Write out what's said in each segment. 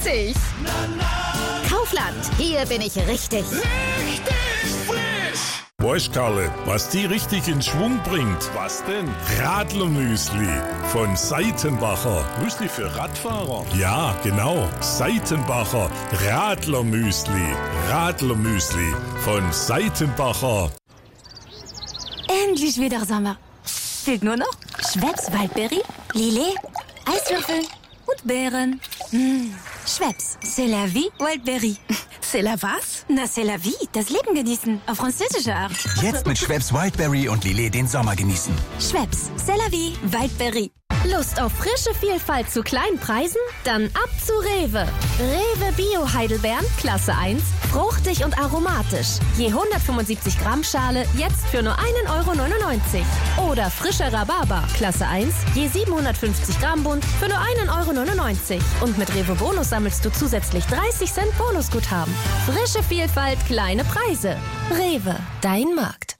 Kaufland, hier bin ich richtig. Richtig frisch! Weißt, Karle, was die richtig in Schwung bringt? Was denn? Radlermüsli von Seitenbacher. Müsli für Radfahrer? Ja, genau. Seitenbacher Radlermüsli. Radlermüsli von Seitenbacher. Endlich wieder Sommer. Fehlt nur noch Schweppes Waldbeere, Lillet, Eiswürfel und Beeren. Schweppes, c'est la vie, Wildberry. C'est la was? Na, c'est la vie, das Leben genießen, auf französische Art. Jetzt mit Schweppes Wildberry und Lillet den Sommer genießen. Schweppes, c'est la vie, Wildberry. Lust auf frische Vielfalt zu kleinen Preisen? Dann ab zu Rewe. Rewe Bio Heidelbeeren, Klasse 1, fruchtig und aromatisch. Je 175 Gramm Schale, jetzt für nur 1,99 €. Oder frischer Rhabarber, Klasse 1, je 750 Gramm Bund, für nur 1,99 €. Und mit Rewe Bonus sammelst du zusätzlich 30 Cent Bonusguthaben. Frische Vielfalt, kleine Preise. Rewe, dein Markt.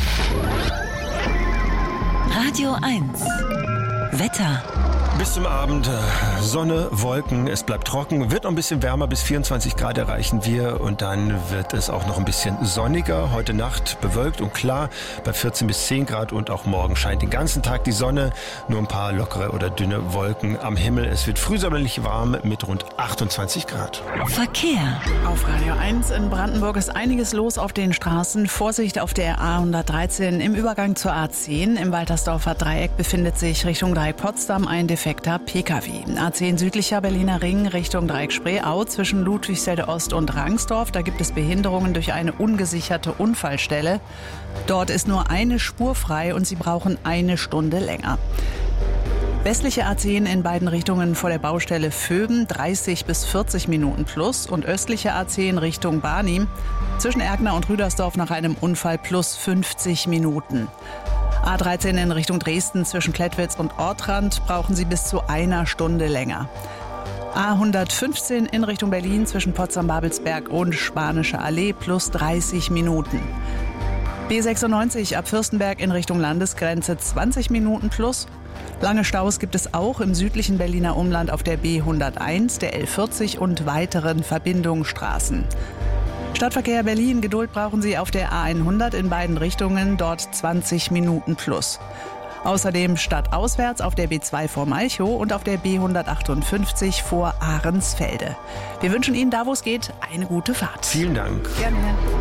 Radio 1 Wetter. Bis zum Abend Sonne, Wolken, es bleibt trocken, wird noch ein bisschen wärmer, bis 24 Grad erreichen wir und dann wird es auch noch ein bisschen sonniger. Heute Nacht bewölkt und klar bei 14 bis 10 Grad und auch morgen scheint den ganzen Tag die Sonne, nur ein paar lockere oder dünne Wolken am Himmel. Es wird frühsommerlich warm mit rund 28 Grad. Verkehr. Auf Radio 1 in Brandenburg ist einiges los auf den Straßen. Vorsicht auf der A113 im Übergang zur A10. Im Waltersdorfer Dreieck befindet sich Richtung Dreieck Potsdam ein defekter Pkw. A10 südlicher Berliner Ring Richtung Dreieck Spreeau zwischen Ludwigsfelde Ost und Rangsdorf. Da gibt es Behinderungen durch eine ungesicherte Unfallstelle. Dort ist nur eine Spur frei und Sie brauchen eine Stunde länger. Westliche A10 in beiden Richtungen vor der Baustelle Vöben 30 bis 40 Minuten plus und östliche A10 Richtung Barnim zwischen Erkner und Rüdersdorf nach einem Unfall plus 50 Minuten. A13 in Richtung Dresden zwischen Klettwitz und Ortrand brauchen Sie bis zu einer Stunde länger. A115 in Richtung Berlin zwischen Potsdam-Babelsberg und Spanische Allee plus 30 Minuten. B96 ab Fürstenberg in Richtung Landesgrenze 20 Minuten plus. Lange Staus gibt es auch im südlichen Berliner Umland auf der B101, der L40 und weiteren Verbindungsstraßen. Stadtverkehr Berlin, Geduld brauchen Sie auf der A100 in beiden Richtungen, dort 20 Minuten plus. Außerdem stadtauswärts auf der B2 vor Malchow und auf der B158 vor Ahrensfelde. Wir wünschen Ihnen, da wo es geht, eine gute Fahrt. Vielen Dank. Gerne.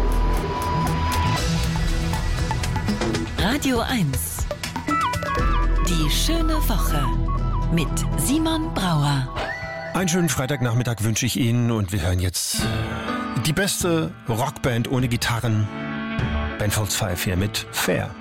Radio 1 Die schöne Woche mit Simon Brauer. Einen schönen Freitagnachmittag wünsche ich Ihnen und wir hören jetzt die beste Rockband ohne Gitarren. Ben Folds 5 hier mit Fair.